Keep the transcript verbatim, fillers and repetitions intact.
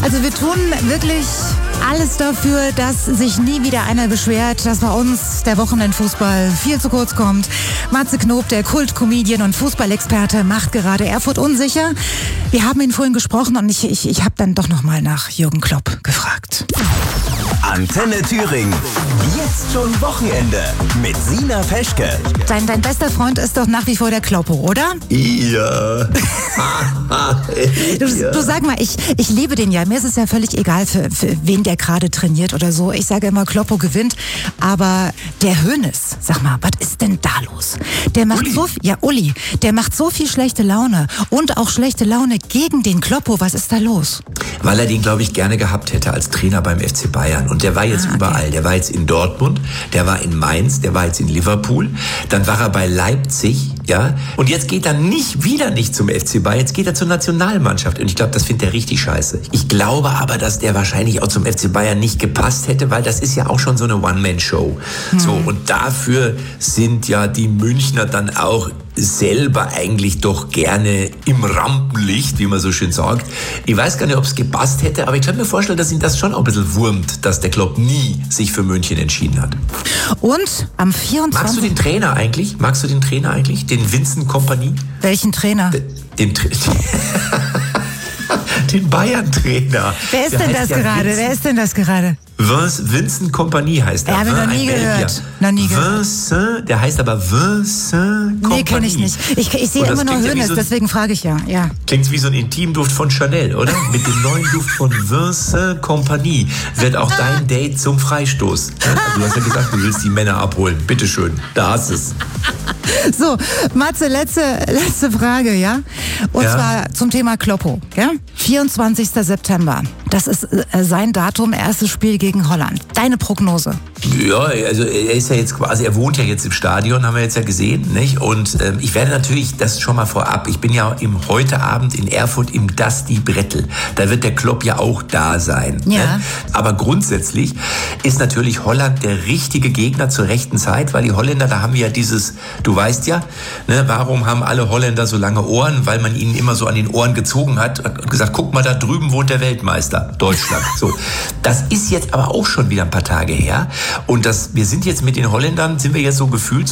Also wir tun wirklich alles dafür, dass sich nie wieder einer beschwert, dass bei uns der Wochenendfußball viel zu kurz kommt. Matze Knob, der Kult-Comedian und Fußballexperte, macht gerade Erfurt unsicher. Wir haben ihn vorhin gesprochen und ich, ich, ich habe dann doch nochmal nach Jürgen Klopp gefragt. Antenne Thüringen. Jetzt schon Wochenende mit Sina Peschke. Dein, dein bester Freund ist doch nach wie vor der Kloppo, oder? Ja. Du, du sag mal, ich, ich liebe den ja. Mir ist es ja völlig egal, für, für wen der gerade trainiert oder so. Ich sage immer, Kloppo gewinnt. Aber der Hoeneß, sag mal, was ist denn da los? Der macht Uli. so viel, ja Uli, der macht so viel schlechte Laune und auch schlechte Laune gegen den Kloppo. Was ist da los? Weil er den, glaube ich, gerne gehabt hätte als Trainer beim F C Bayern. Und der war jetzt Ah, okay. überall. Der war jetzt in Dortmund, der war in Mainz, der war jetzt in Liverpool, dann war er bei Leipzig, ja. Und jetzt geht er nicht wieder nicht zum F C Bayern, jetzt geht er zur Nationalmannschaft. Und ich glaube, das findet er richtig scheiße. Ich glaube aber, dass der wahrscheinlich auch zum F C Bayern nicht gepasst hätte, weil das ist ja auch schon so eine One-Man-Show. Hm. So, und dafür sind ja die Münchner dann auch selber eigentlich doch gerne im Rampenlicht, wie man so schön sagt. Ich weiß gar nicht, ob es gepasst hätte, aber ich kann mir vorstellen, dass ihn das schon auch ein bisschen wurmt, dass der Klopp nie sich für München entschieden hat. Und am vierundzwanzigsten Magst du den Trainer eigentlich? Magst du den Trainer eigentlich? Den Vincent Kompany? Welchen Trainer? Den, Tra- den Bayern-Trainer. Wer ist Der denn heißt das ja gerade? Vincent- Wer ist denn das gerade? Vince, Vincent Kompany heißt er. Ja, hab ich noch nie Ein gehört. Belgier. Noch nie gehört. Vincent, der heißt aber Vincent Kompany. Nee, kenne ich nicht. Ich, ich sehe Und das immer nur klingt ja wie Hoeneß, so ein- deswegen frage ich ja. ja. Klingt wie so ein Intimduft von Chanel, oder? Mit dem neuen Duft von Vincent Kompany wird auch dein Date zum Freistoß. Du hast ja gesagt, du willst die Männer abholen. Bitteschön, da hast es. So, Matze, letzte, letzte Frage, ja? Und Ja. zwar zum Thema Kloppo, ja? vierundzwanzigsten September. Das ist äh, sein Datum, erstes Spiel gegen Holland. Deine Prognose? Ja, also er ist ja jetzt quasi, er wohnt ja jetzt im Stadion, haben wir jetzt ja gesehen, nicht? Und ähm, ich werde natürlich, das schon mal vorab, ich bin ja im heute Abend in Erfurt im Dusty Brettel. Da wird der Klopp ja auch da sein. Ja. Ne? Aber grundsätzlich ist natürlich Holland der richtige Gegner zur rechten Zeit, weil die Holländer, da haben wir ja dieses, du weißt ja, ne, warum haben alle Holländer so lange Ohren? Weil man ihnen immer so an den Ohren gezogen hat und gesagt, guck mal, da drüben wohnt der Weltmeister, Deutschland. So, das ist jetzt aber auch schon wieder ein paar Tage her. Und das, wir sind jetzt mit den Holländern, sind wir jetzt so gefühlt